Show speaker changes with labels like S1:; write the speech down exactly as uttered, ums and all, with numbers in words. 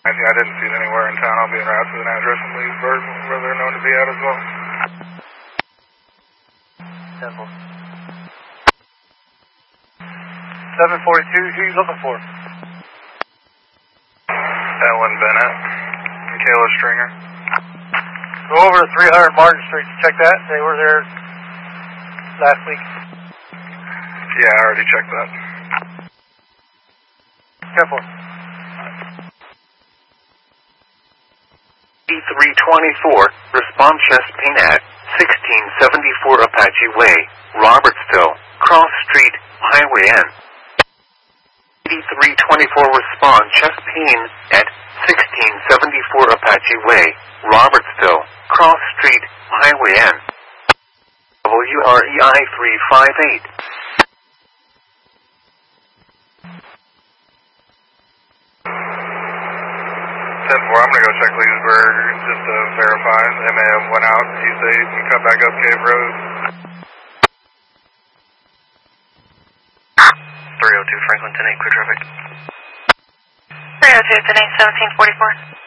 S1: I didn't see it anywhere in town. I'll be en route to an address in Leesburg where they're known to be at as well.
S2: Temple. seven forty-two, who are you looking for?
S1: Ellen Bennett and Kayla Stringer.
S2: Go over to three hundred Martin Street to check that. They were there last week.
S1: Yeah, I already checked that.
S2: Careful.
S3: E three twenty-four, respond Chesapeake at sixteen seventy-four Apache Way, Robertsville, Cross Street, Highway N. E three twenty-four, respond Chesapeake at sixteen seventy-four Apache Way, Robertsville, Cross Street, Highway N. W R E I three five eight.
S1: ten four, I'm going to go check Leesburg just to verify. They may have went out East eight and cut back up Cave Road.
S4: three oh two Franklin, ten eight, clear traffic.
S5: three oh two, ten eight, seventeen forty-four.